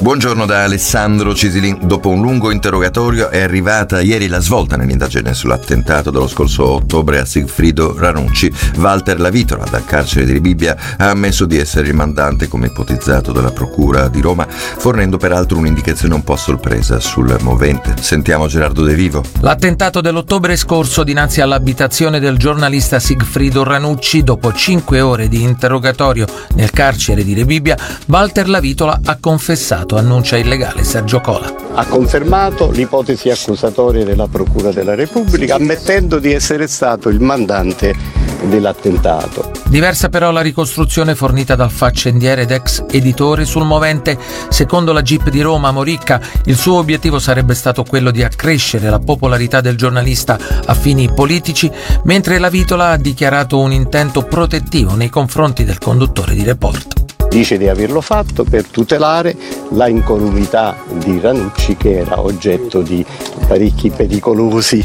Buongiorno da Alessandro Cisilin. Dopo un lungo interrogatorio è arrivata ieri la svolta nell'indagine sull'attentato dello scorso ottobre a Sigfrido Ranucci. Walter Lavitola, dal carcere di Rebibbia, ha ammesso di essere il mandante come ipotizzato dalla Procura di Roma, fornendo peraltro un'indicazione un po' sorpresa sul movente. Sentiamo Gerardo De Vivo. L'attentato dell'ottobre scorso dinanzi all'abitazione del giornalista Sigfrido Ranucci, dopo 5 ore di interrogatorio nel carcere di Rebibbia, Walter Lavitola ha confessato, annuncia il legale Sergio Cola. Ha confermato l'ipotesi accusatoria della Procura della Repubblica, ammettendo di essere stato il mandante dell'attentato. Diversa però la ricostruzione fornita dal faccendiere ed ex editore sul movente. Secondo la GIP di Roma, Moricca, il suo obiettivo sarebbe stato quello di accrescere la popolarità del giornalista a fini politici, mentre Lavitola ha dichiarato un intento protettivo nei confronti del conduttore di Report. Dice di averlo fatto per tutelare la incolumità di Ranucci, che era oggetto di parecchi pericolosi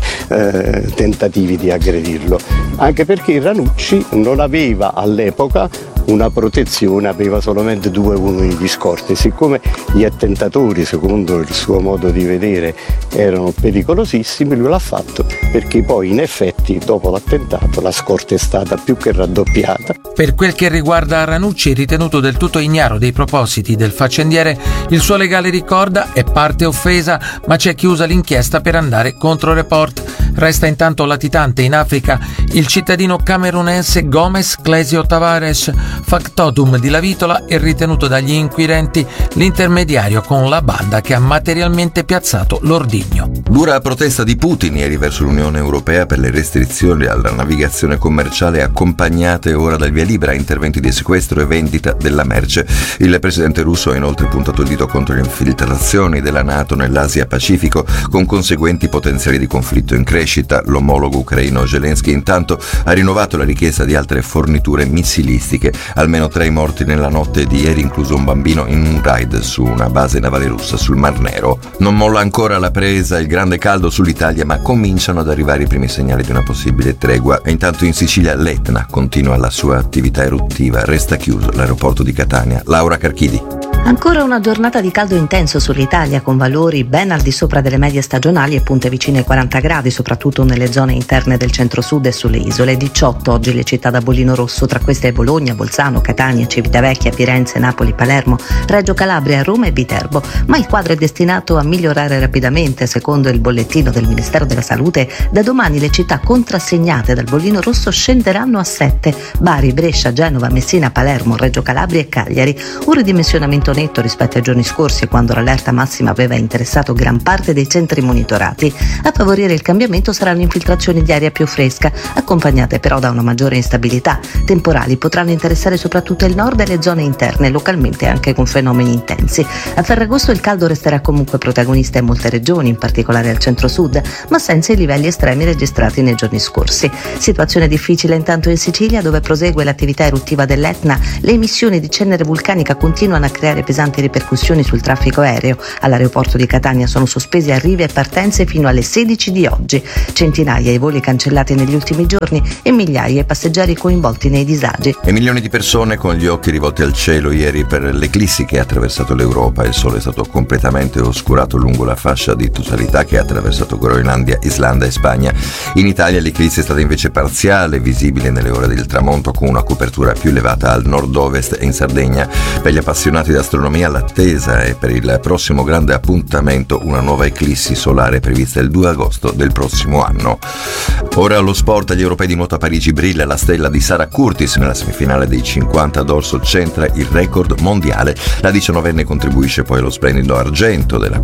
tentativi di aggredirlo, anche perché Ranucci non aveva all'epoca una protezione, aveva solamente 2 uomini di scorta. Siccome gli attentatori, secondo il suo modo di vedere, erano pericolosissimi, lui l'ha fatto perché poi in effetti dopo l'attentato la scorta è stata più che raddoppiata. Per quel che riguarda Ranucci, ritenuto del tutto ignaro dei propositi del faccendiere, il suo legale ricorda: è parte offesa, ma c'è chiusa l'inchiesta per andare contro Report. Resta intanto latitante in Africa il cittadino camerunense Gomes Clesio Tavares, factotum di Lavitola e ritenuto dagli inquirenti l'intermediario con la banda che ha materialmente piazzato l'ordigno. Dura protesta di Putin ieri verso l'Unione Europea per le restrizioni alla navigazione commerciale, accompagnate ora dal via libera a interventi di sequestro e vendita della merce. Il presidente russo ha inoltre puntato il dito contro le infiltrazioni della NATO nell'Asia Pacifico, con conseguenti potenziali di conflitto in crescita. L'omologo ucraino Zelensky intanto ha rinnovato la richiesta di altre forniture missilistiche. Almeno 3 morti nella notte di ieri, incluso un bambino in un raid su una base navale russa sul Mar Nero. Non molla ancora la presa, il grande caldo sull'Italia, ma cominciano ad arrivare i primi segnali di una possibile tregua. E intanto in Sicilia l'Etna continua la sua attività eruttiva, resta chiuso l'aeroporto di Catania. Laura Carchidi. Ancora una giornata di caldo intenso sull'Italia, con valori ben al di sopra delle medie stagionali e punte vicine ai 40 gradi, soprattutto nelle zone interne del centro-sud e sulle isole. 18 oggi le città da bollino rosso, tra queste Bologna, Bolzano, Catania, Civitavecchia, Firenze, Napoli, Palermo, Reggio Calabria, Roma e Viterbo. Ma il quadro è destinato a migliorare rapidamente. Secondo il bollettino del Ministero della Salute, da domani le città contrassegnate dal bollino rosso scenderanno a 7: Bari, Brescia, Genova, Messina, Palermo, Reggio Calabria e Cagliari. Un ridimensionamento netto rispetto ai giorni scorsi, quando l'allerta massima aveva interessato gran parte dei centri monitorati. A favorire il cambiamento saranno infiltrazioni di aria più fresca, accompagnate però da una maggiore instabilità. Temporali potranno interessare soprattutto il nord e le zone interne, localmente anche con fenomeni intensi. A Ferragosto il caldo resterà comunque protagonista in molte regioni, in particolare al centro-sud, ma senza i livelli estremi registrati nei giorni scorsi. Situazione difficile intanto in Sicilia, dove prosegue l'attività eruttiva dell'Etna. Le emissioni di cenere vulcanica continuano a creare pesanti ripercussioni sul traffico aereo. All'aeroporto di Catania sono sospesi arrivi e partenze fino alle 16 di oggi. Centinaia i voli cancellati negli ultimi giorni e migliaia i passeggeri coinvolti nei disagi. E milioni di persone con gli occhi rivolti al cielo ieri per l'eclissi che ha attraversato l'Europa. Il sole è stato completamente oscurato lungo la fascia di totalità che ha attraversato Groenlandia, Islanda e Spagna. In Italia l'eclissi è stata invece parziale, visibile nelle ore del tramonto, con una copertura più elevata al nord-ovest e in Sardegna. Per gli appassionati di astronomia l'attesa è per il prossimo grande appuntamento, una nuova eclissi solare prevista il 2 agosto del prossimo anno. Ora allo sport, agli europei di nuoto a Parigi brilla la stella di Sara Curtis. Nella semifinale dei 50 dorso centra il record mondiale. La 19enne contribuisce poi allo splendido argento della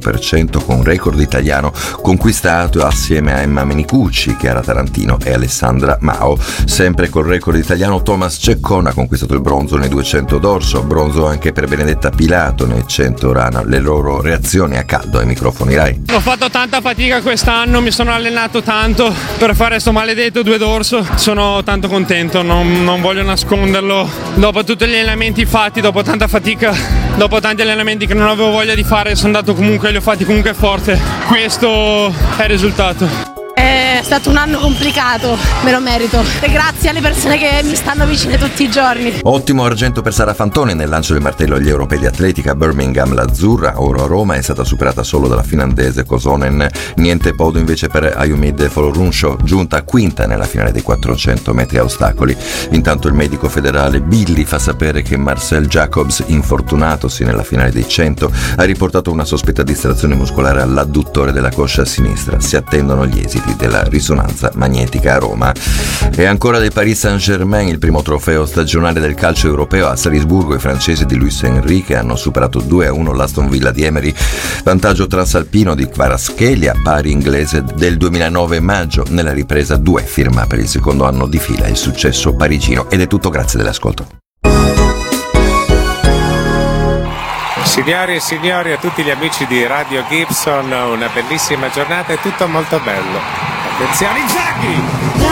4% con record italiano conquistato assieme a Emma Menicucci, Chiara Tarantino e Alessandra Mao. Sempre col record italiano Thomas Ceccone ha conquistato il bronzo nei 200 dorso, bronzo anche per Benedetta Pilato nei 100 rana. Le loro reazioni a caldo ai microfoni Rai. Ho fatto tanta fatica quest'anno, mi sono allenato tanto per fare sto maledetto 2 dorso. Sono tanto contento, non voglio nasconderlo. Dopo tutti gli allenamenti fatti, dopo tanta fatica, dopo tanti allenamenti che non avevo voglia di fare, sono andato comunque, li ho fatti comunque forte. Questo è il risultato. È stato un anno complicato, me lo merito. E grazie alle persone che mi stanno vicine tutti i giorni. Ottimo argento per Sara Fantoni nel lancio del martello agli europei di atletica a Birmingham. L'azzurra, oro a Roma, è stata superata solo dalla finlandese Kosonen. Niente podio invece per Ayumide Folorunsho, giunta quinta nella finale dei 400 metri a ostacoli. Intanto il medico federale Billy fa sapere che Marcel Jacobs, infortunatosi nella finale dei 100, ha riportato una sospetta distrazione muscolare all'adduttore della coscia sinistra. Si attendono gli esiti della risonanza magnetica a Roma. E ancora del Paris Saint-Germain, il primo trofeo stagionale del calcio europeo a Salisburgo. I francesi di Luis Enrique hanno superato 2-1 l'Aston Villa di Emery, vantaggio transalpino di Kvaratskhelia, pari inglese del 2009 maggio. Nella ripresa 2 firma per il secondo anno di fila il successo parigino. Ed è tutto, grazie dell'ascolto. Signori e signori, a tutti gli amici di Radio Gibson, una bellissima giornata, è tutto molto bello. Attenzione, Inzaghi!